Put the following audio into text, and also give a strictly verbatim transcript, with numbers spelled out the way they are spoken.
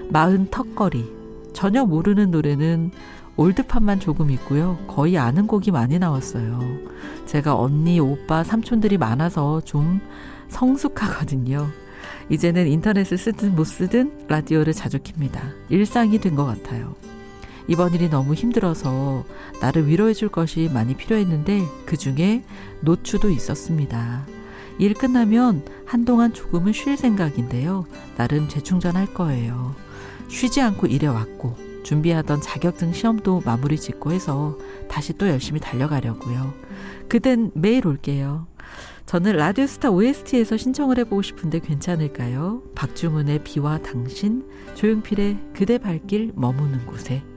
마흔 턱걸이. 전혀 모르는 노래는 올드팝만 조금 있고요. 거의 아는 곡이 많이 나왔어요. 제가 언니, 오빠, 삼촌들이 많아서 좀 성숙하거든요. 이제는 인터넷을 쓰든 못 쓰든 라디오를 자주 켭니다. 일상이 된 것 같아요. 이번 일이 너무 힘들어서 나를 위로해 줄 것이 많이 필요했는데 그중에 노추도 있었습니다. 일 끝나면 한동안 조금은 쉴 생각인데요. 나름 재충전할 거예요. 쉬지 않고 일해왔고 준비하던 자격증 시험도 마무리 짓고 해서 다시 또 열심히 달려가려고요. 그땐 매일 올게요. 저는 라디오스타 오에스티에서 신청을 해보고 싶은데 괜찮을까요? 박중훈의 비와 당신, 조용필의 그대 발길 머무는 곳에.